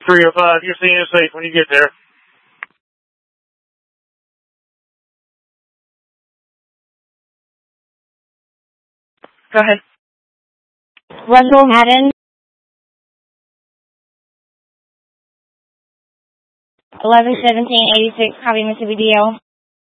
305, you're seeing it safe when you get there. Go ahead. Russell Madden. 11-17-86, copy Mississippi DL.